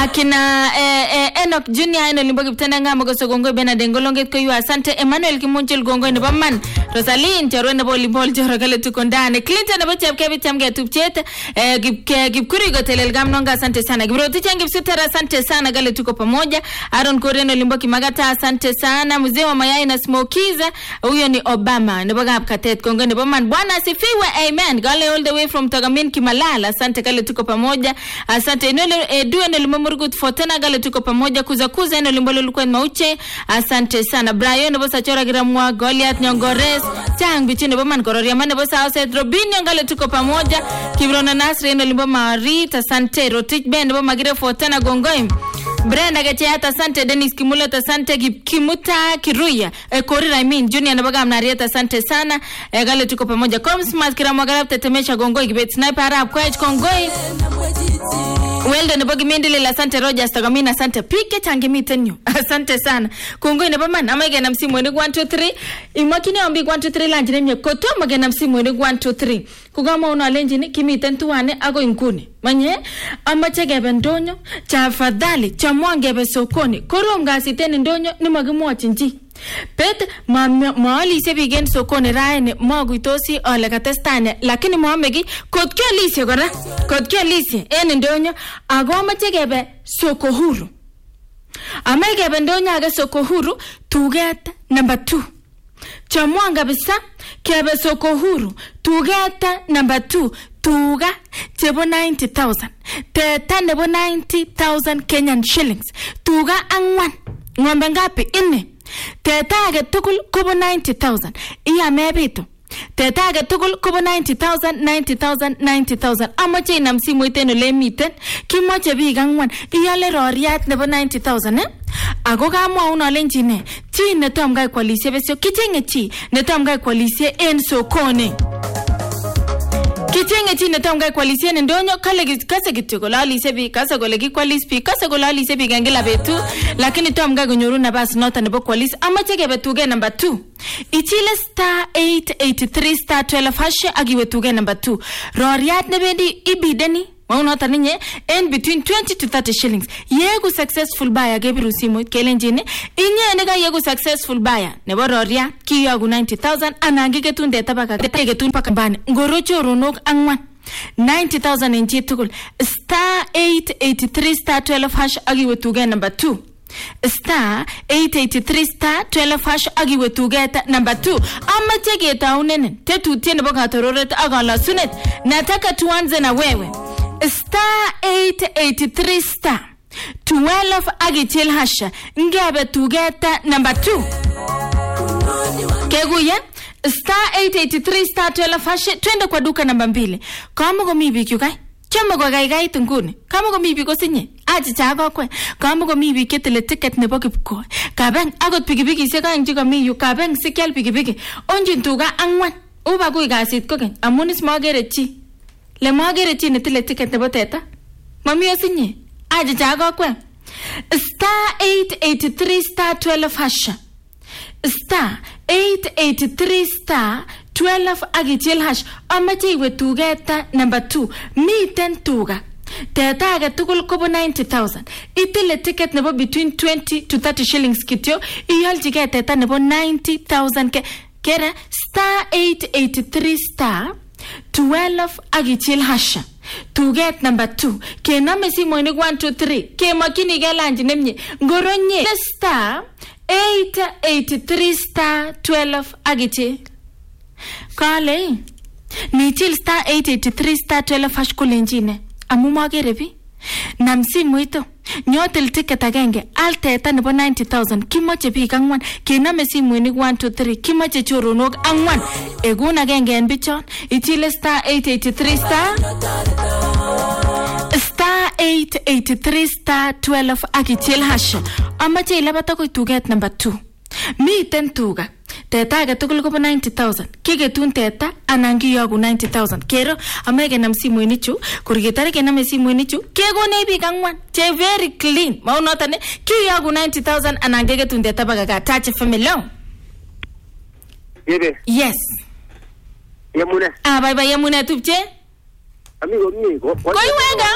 akina Enoch Junior eno limbo kiptenda ngamo ko sogongo benadengolonget ko yu asante Emmanuel Kimonchel gongo ne baman Rosaline choro ne bolibol choro kale tukondane Clinton ne bochapke bitamge tupchete kipkuri go telel gamnonga asante sana Gibroti changi sutara asante sana kale tuko pamoja Aaron Koreno limbo kimagata asante sana mzee wa mayai na smokiza huyo ni Obama ne boga katet gongo ne baman bwana asifiwe amen gale all the way from Tagamin Kimalala asante kale tuko pamoja asante Edu eno limomurgut fotena gale tuko pamoja kuza eno limbolo lukwen mauche asante sana Brian bosa chora giramwa Goliath Nyongores chang bichine boman kororia mane bosa outside Robinho gale tuko pamoja Kibrona Nasri eno limbo Marit asante Rotich Ben bo magire fotena gongoim Brenda Gachata asante Dennis Kimulata asante Kimuta Kiruya Korira Junior nabaga mnarieta asante sana gale tuko pamoja Comsmart kiramwa garab tetemesha gongoi kibet sniper arab kwa kongoi Weldo ne bogi mendele la asante Rogers Tagamina asante pike tangimitenyo asante sana kongoi ne baman amage na msimu ni 1 2 3 imakini ombi 1 2 3 lanjine mye koto amage na msimu ni 1 2 3 kugama una lenjini kimiten tuwane ago inkuni manye amache gebe ndonyo tafadhali cha mwangebe sokoni korom gasiteni ndonyo ni magimwachinji Pet maali se bigen sokoni raene maguitosi ole katestane lakini mohamegi kotke lise gora kotke lise ene ndonyo agoma chegebe soko huru amegebe ndonyo aga soko huru tugeta number 2 chamwanga bisa kebe soko huru tugeta number 2 tuga chebo 90,000 teta nebo 90,000 Kenyan shillings tuga angwan ngombe ngapi ine teta age tukul kobo 90,000 iya mebitu teta age tukul kobo 90,000 amache inam simoit eno le miten kimoche biik angwan iyale roriat nebo 90,000 ako kamwa uno lenjine chi netom gai kwalisie besyo kichenge chi netom gai kwalisie en sokoni Kichenge chine tomga kwalisia ndonyo kale kase kityo kolalise bi kase kole kikwalis bi kase kolalise bi gangela betu lakini tomga gonyoru na bas nota nebo kwalis amache gebetuge number 2 ichile star 883 star 12 hashe agiwetuge number 2 roriat nebendi ibideni maunota ninye in between 20 to 30 shillings yegu successful buyer gebiru simo kelenjine inye nega yegu successful buyer nebo roria kiyogu 90,000 anangige tunde tabaka getege tun pakambane ngorocho ronok angwan 90,000 inchi tukul star 883 star 12 hash agiwetuge number 2 star 883 star 12 hash agiwetugeta number 2 amache getaunene tetutie nebo katororet agala sunet nataka tuanze na wewe star 883 star 12 agichil hasha ngebe tugeta number 2 keguye star 883 star 12 hasha twende kwa duka namba 2 kama gomi bikyu kai chama go gai tunguni kama gomi biko sinye aji chago kwe kama gomi biketele ticket nebo kipko kabeng agot pikipiki se kan jiga mi yu kabeng sikel pikipiki onjin tuga angwan uba ku gasit ko ken amunis magere chi le magere chi netile ticket nebo teta mami osinye aji chago kwe star 883 star 12 hasha star 883 star 12 agichil hash amache iwe tugeta number 2 miten tuga teta age tukul kobo 90,000 itile ticket nebo between 20 to 30 shillings kityo iyolchige teta nebo 90,000 kera star 883 star 12 agichil hasha tuget number 2 kename simoinik 1 2 3 kemakini gelanji nemye ngoronye star 883 star 12 agichil kale nichil star 883 star 12 hash kulenjine amu magere bi namsimuito nyotel ticket agenge alteta nebo 90,000 kimoche biik angwan kename simoinik 1 2 3 kimoche choronok angwan egun agenge en bichon ichile star 883 star 883 star 12 akichil hash amache ilabata ko tuget number 2 miten tuga teta age tukul kobo 90,000 kigetun teta anangi yogu 90,000 kero amege nam simoinichu kurgetare kename simoinichu kegone biik angwan che very clean maunotane kiyogu 90,000 anangege tun teta baga touch family Yebe. Yes. Yamune. Bye bye yamune tupche. Amigo mío. Koi wega.